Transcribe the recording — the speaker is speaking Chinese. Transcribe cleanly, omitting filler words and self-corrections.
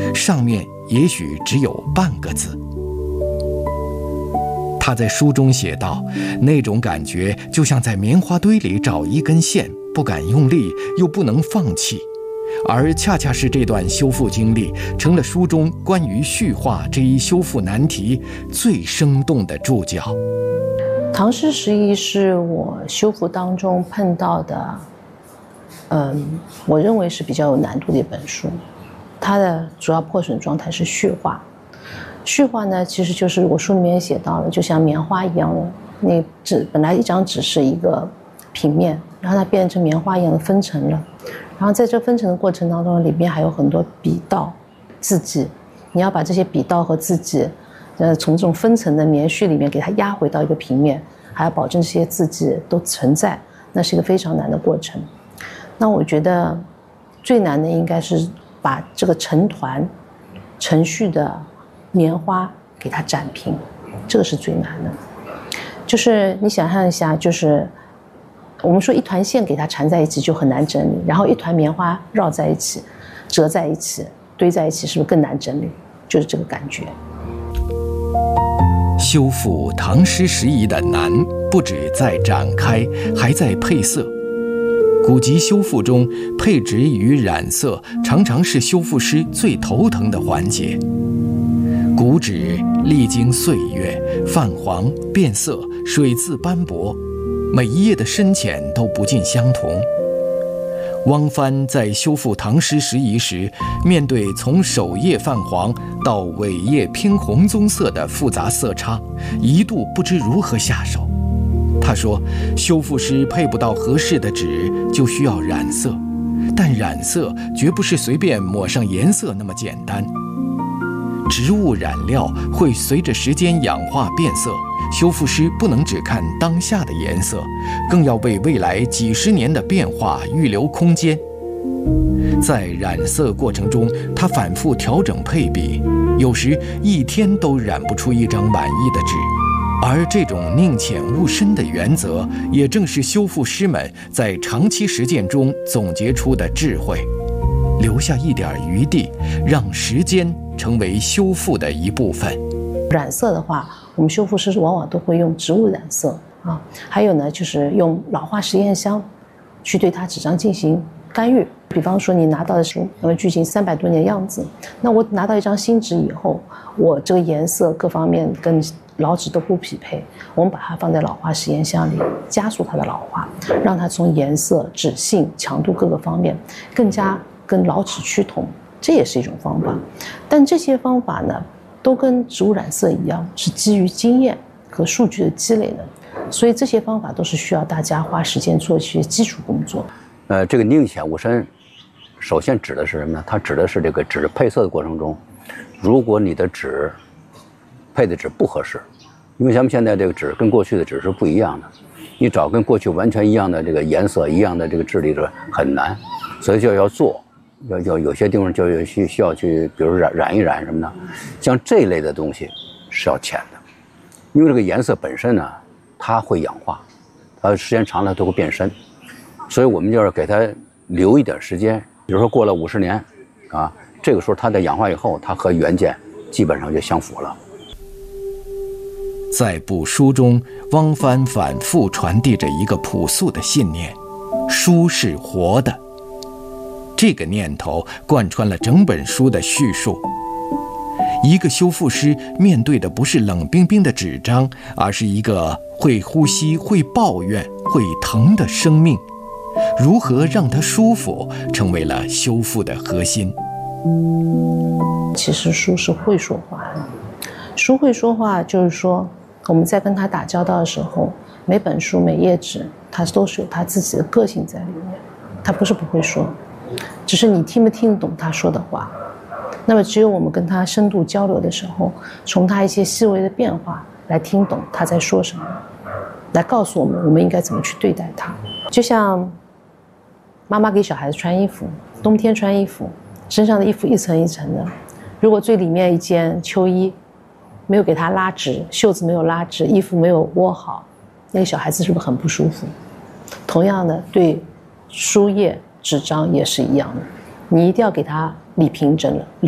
上面也许只有半个字。他在书中写道，那种感觉就像在棉花堆里找一根线，不敢用力，又不能放弃。而恰恰是这段修复经历，成了书中关于续画这一修复难题最生动的注脚。 唐诗十遗是我修复当中碰到的，我认为是比较有难度的一本书。它的主要破损状态是絮画。絮画呢，其实就是我书里面写到的，就像棉花一样的，那纸本来一张纸是一个平面，然后它变成棉花一样的分层了。然后在这分层的过程当中，里面还有很多笔道、字迹，你要把这些笔道和字迹，从这种分层的棉絮里面给它压回到一个平面，还要保证这些字迹都存在，那是一个非常难的过程。那我觉得最难的应该是把这个成团、成絮的棉花给它展平，这个是最难的。就是你想象一下，就是我们说一团线给它缠在一起就很难整理，然后一团棉花绕在一起、折在一起、堆在一起，是不是更难整理？就是这个感觉。 修复唐诗十遗的难，不止在展开，还在配色。古籍修复中，配纸与染色常常是修复师最头疼的环节。古纸历经岁月，泛黄、变色、水渍斑驳，每一页的深浅都不尽相同。汪帆在修复唐诗十遗时，面对从首页泛黄到尾页偏红棕色的复杂色差，一度不知如何下手。他说，修复师配不到合适的纸，就需要染色，但染色绝不是随便抹上颜色那么简单。植物染料会随着时间氧化变色，修复师不能只看当下的颜色，更要为未来几十年的变化预留空间。在染色过程中，他反复调整配比，有时一天都染不出一张满意的纸。而这种宁浅勿深的原则，也正是修复师们在长期实践中总结出的智慧，留下一点余地，让时间成为修复的一部分。 染色的话，我们修复师往往都会用植物染色啊，还有呢，就是用老化实验箱去对它纸张进行干预。比方说，你拿到的是距今300多年的样子，那我拿到一张新纸以后，我这个颜色各方面跟老纸都不匹配，我们把它放在老化实验箱里，加速它的老化，让它从颜色、纸性、强度各个方面更加跟老纸趋同，这也是一种方法。但这些方法呢，都跟植物染色一样，是基于经验和数据的积累的，所以这些方法都是需要大家花时间做一些基础工作。 这个宁浅勿深，首先指的是什么呢？它指的是这个纸配色的过程中，如果你的纸配的纸不合适，因为咱们现在这个纸跟过去的纸是不一样的，你找跟过去完全一样的这个颜色、一样的这个质地的很难，所以就要做，要有些地方就需要去，比如染一染什么的，像这类的东西是要浅的，因为这个颜色本身呢，它会氧化，它时间长了都会变深，所以我们就是给它留一点时间，比如说过了50年，啊，这个时候它在氧化以后，它和原件基本上就相符了。 在补书中，汪帆反复传递着一个朴素的信念：书是活的。这个念头贯穿了整本书的叙述。一个修复师面对的不是冷冰冰的纸张，而是一个会呼吸、会抱怨、会疼的生命。如何让它舒服，成为了修复的核心。 其实书是会说话的，书会说话，就是说我们在跟他打交道的时候，每本书每页纸它都是有它自己的个性在里面，它不是不会说，只是你听不听得懂他说的话。那么只有我们跟他深度交流的时候，从他一些细微的变化来听懂他在说什么，来告诉我们我们应该怎么去对待他。就像妈妈给小孩子穿衣服，冬天穿衣服，身上的衣服一层一层的，如果最里面一件秋衣没有给他拉直，袖子没有拉直，衣服没有窝好，那个小孩子是不是很不舒服？同样的，对书页纸张也是一样的，你一定要给他理平整了，